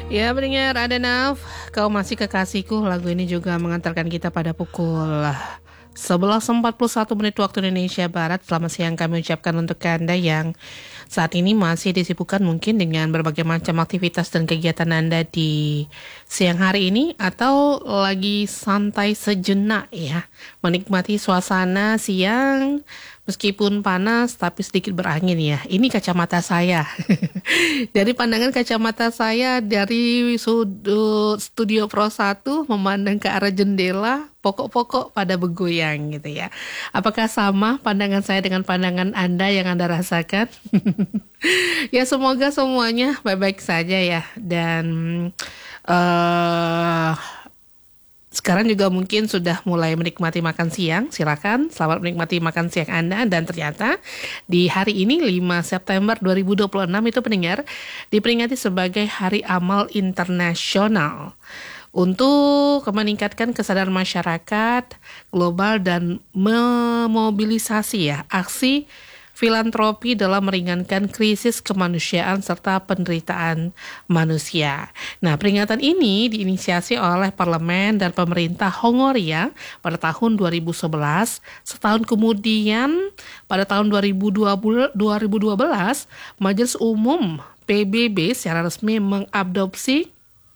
Ya, pendengar Adenaf, kau masih kekasihku. Lagu ini juga mengantarkan kita pada pukul 11.41 menit waktu Indonesia Barat. Selamat siang kami ucapkan untuk Anda yang saat ini masih disibukkan mungkin dengan berbagai macam aktivitas dan kegiatan Anda di siang hari ini, atau lagi santai sejenak ya, menikmati suasana siang meskipun panas tapi sedikit berangin ya. Ini kacamata saya. Dari pandangan kacamata saya dari sudut studio Pro 1 memandang ke arah jendela, pokok-pokok pada bergoyang gitu ya. Apakah sama pandangan saya dengan pandangan Anda yang Anda rasakan? Ya, semoga semuanya baik-baik saja ya. Dan sekarang juga mungkin sudah mulai menikmati makan siang. Silakan, selamat menikmati makan siang Anda. Dan ternyata di hari ini 5 September 2026 itu pendengar diperingati sebagai Hari Amal Internasional untuk meningkatkan kesadaran masyarakat global dan memobilisasi ya aksi filantropi dalam meringankan krisis kemanusiaan serta penderitaan manusia. Nah, peringatan ini diinisiasi oleh parlemen dan pemerintah Hongaria pada tahun 2011. Setahun kemudian, pada tahun 2012, Majelis Umum PBB secara resmi mengadopsi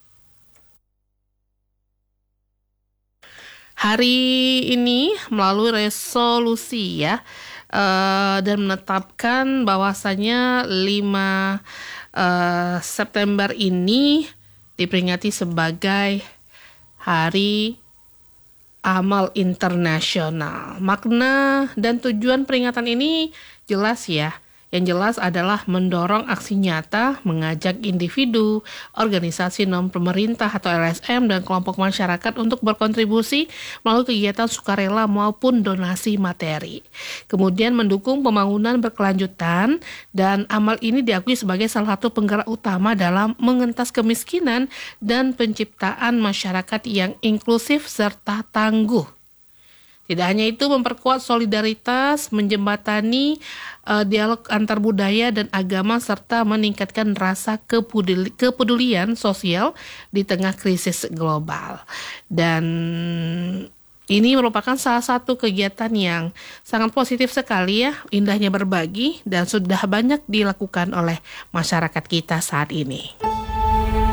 hari ini melalui resolusi ya, dan menetapkan bahwasanya 5 September ini diperingati sebagai Hari Amal Internasional. Makna dan tujuan peringatan ini jelas ya. Yang jelas adalah mendorong aksi nyata, mengajak individu, organisasi non-pemerintah atau LSM dan kelompok masyarakat untuk berkontribusi melalui kegiatan sukarela maupun donasi materi. Kemudian mendukung pembangunan berkelanjutan, dan amal ini diakui sebagai salah satu penggerak utama dalam mengentas kemiskinan dan penciptaan masyarakat yang inklusif serta tangguh. Tidak hanya itu, memperkuat solidaritas, menjembatani dialog antar budaya dan agama, serta meningkatkan rasa kepedulian sosial di tengah krisis global. Dan ini merupakan salah satu kegiatan yang sangat positif sekali ya, indahnya berbagi, dan sudah banyak dilakukan oleh masyarakat kita saat ini.